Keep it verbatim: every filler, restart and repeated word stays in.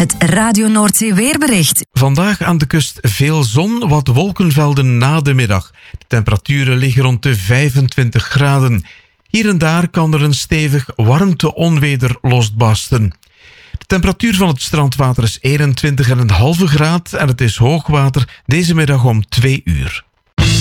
Het Radio Noordzee weerbericht. Vandaag aan de kust veel zon, wat wolkenvelden na de middag. De temperaturen liggen rond de vijfentwintig graden. Hier en daar kan er een stevig warmte-onweder losbarsten. De temperatuur van het strandwater is eenentwintig komma vijf graad en het is hoogwater deze middag om twee uur.